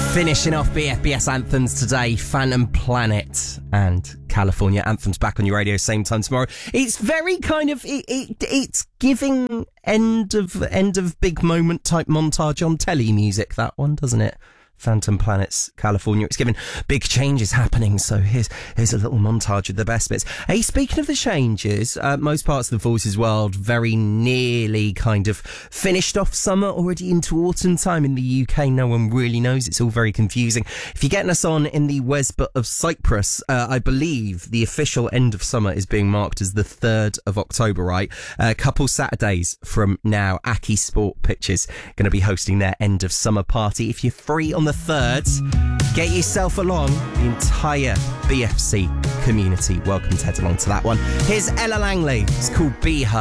Finishing off BFBS anthems today, Phantom Planet and California Anthems back on your radio same time tomorrow. It's very kind of it's giving end of big moment type montage on telly music, that one, doesn't it? Phantom Planet's California. It's given big changes happening, so here's a little montage of the best bits. Hey, speaking of the changes, most parts of the Voices world very nearly kind of finished off summer, already into autumn time. In the UK, no one really knows. It's all very confusing. If you're getting us on in the Wesbot of Cyprus, I believe the official end of summer is being marked as the 3rd of October, right? A couple Saturdays from now, Aki Sport Pitches going to be hosting their end of summer party. If you're free on the 3rd, get yourself along. The entire BFC community welcome to head along to that one. Here's Ella Langley. It's called Be Her.